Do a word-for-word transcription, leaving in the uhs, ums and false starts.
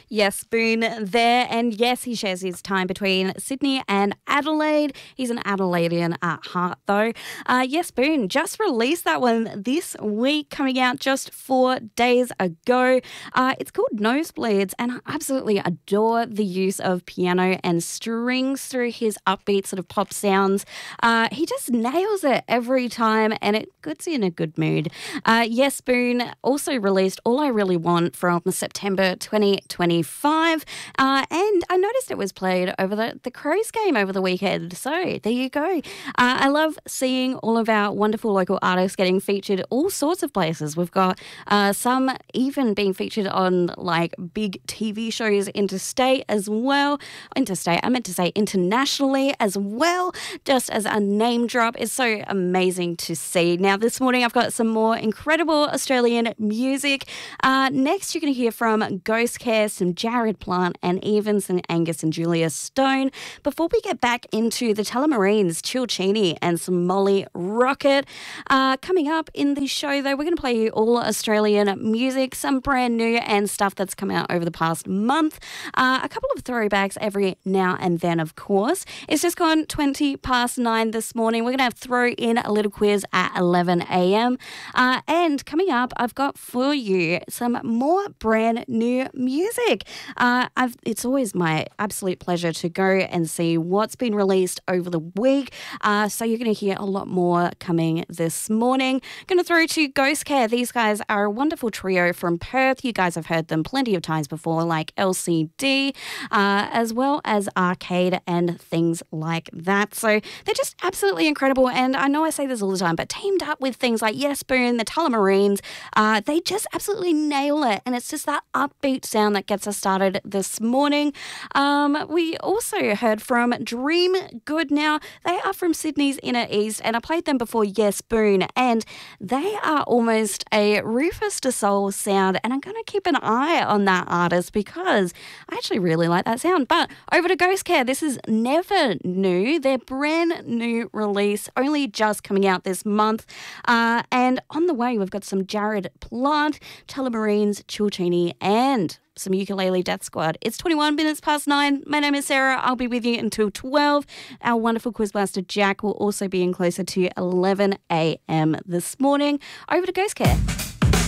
Yes, Spoon there. And yes, he shares his time between Sydney and Adelaide. He's an Adelaidean at heart, though. Uh, yes, Spoon just released that one this week, coming out just four days ago. Uh, it's called Nosebleeds, and I absolutely adore the use of piano and strings through his upbeat sort of pop sounds. Uh, he just nails it every time, and it puts you in a good mood. Uh, yes, Spoon also released All I Really Want from September twenty twenty-five, uh, and I noticed it was played over the, the Crows game over the weekend, so there you go. Uh, I love seeing all of our wonderful local artists getting featured all sorts of places. We've got uh, some even being featured on like big T V shows interstate as well. Interstate, I meant to say internationally as well, just as a name drop. It's so amazing to see. Now, this morning I've got some more incredible Australian music. Uh, next, you're going to hear from Ghost Care, some Jared Plant, and even some Angus and Julia Stone. Before we get back into the Telemarines, Chilchini, and some Molly Rocket. Uh, coming up in the show, though, we're going to play you all Australian music, some brand new and stuff that's come out over the past month. Uh, a couple of throwbacks every now and then, of course. It's just gone twenty past nine this morning. We're going to have throw in a little quiz at eleven a.m. Uh, and coming up, I've got for you some more brand new music. Uh, I've, it's always my absolute pleasure to go and see what's been released over the week. Uh, so you're going to hear a lot more coming this morning. Going to throw to Ghost Care. These guys are a wonderful trio from Perth. You guys have heard them plenty of times before, like L C D, uh, as well as Arcade and things like that. So they're just absolutely incredible. And I know I say this all the time, but teamed up with things like Yes Spoon, the Telemarines, uh, they just absolutely nail it. And it's just that upbeat sound that gets us started this morning. Um, we also heard from Dream Good. Now, they are from Sydney's Inner East, and I played them before, Yes Spoon, and they are almost a Rufus Du Sol sound, and I'm going to keep an eye on that artist because I actually really like that sound. But over to Ghost Care. This is Never New, their brand new release, only just coming out this month. Uh, and on the way, we've got some Jared Plant, Telemarines, Chilchini, and some Ukulele Death Squad. It's twenty-one minutes past nine. My name is Sarah. I'll be with you until twelve. Our wonderful quizmaster Jack will also be in closer to eleven a.m. this morning. Over to Ghost Care.